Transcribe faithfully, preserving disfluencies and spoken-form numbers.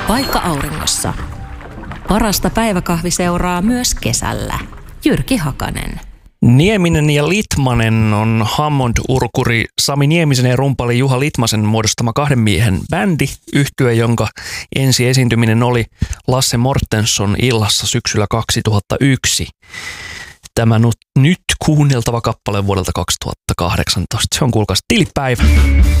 Vaikka auringossa. Parasta päiväkahvi seuraa myös kesällä. Jyrki Hakanen. Nieminen ja Litmanen on Hammond-urkuri Sami Niemisen ja rumpali Juha Litmasen muodostama kahden miehen bändi, yhtye, jonka ensi esiintyminen oli Lasse Mortensson illassa syksyllä kaksituhattayksi. Tämä nyt kuunneltava kappale vuodelta kaksituhattakahdeksantoista. Se on kuulkaas tilipäivä.